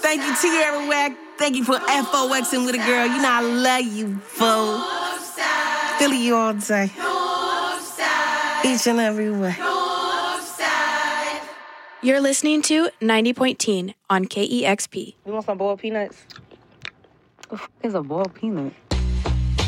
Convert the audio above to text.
Thank you, Tierra Whack. Thank you for FOXing with a girl. You know I love you, fool. Philly you all day. Each and every way. You're listening to 90.10 on KEXP. You want some boiled peanuts? It's a boiled peanut.